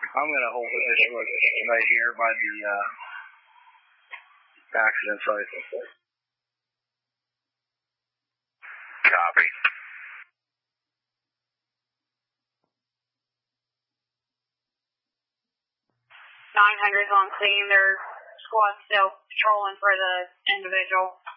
I'm going to hold position right here by the accident site. Copy. 900's on scene. Their squad still patrolling for the individual.